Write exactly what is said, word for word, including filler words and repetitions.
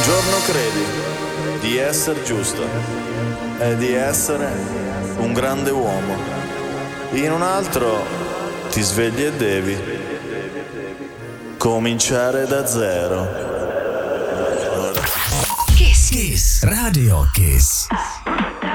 Un giorno credi di essere giusto e di essere un grande uomo. In un altro ti svegli e devi cominciare da zero. Kiss. Kiss. Radio Kiss.